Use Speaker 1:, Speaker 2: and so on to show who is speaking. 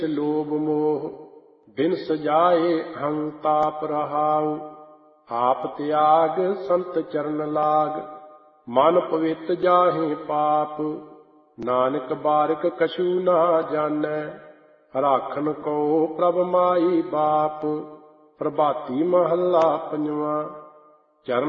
Speaker 1: ਲੋਭ ਮੋਹ ਬਿਨ ਸਜਾਏ ਹੰ ਤਾਪ ਰਹਾਉ। ਆਪ ਤਿਆਗ ਸੰਤ ਚਰਨ ਲਾਗ ਮਨ ਪਵਿੱਤ ਜਾਹੇ ਪਾਪ। ਨਾਨਕ ਬਾਰਿਕ ਕਛੂ ਨਾ ਜਾਣੈ ਰਾਖਨ ਕੋ ਪ੍ਰਭ ਮਾਈ ਬਾਪ। ਪ੍ਰਭਾਤੀ ਮਹੱਲਾ ਪੰਜਵਾਂ। ਚਰਨ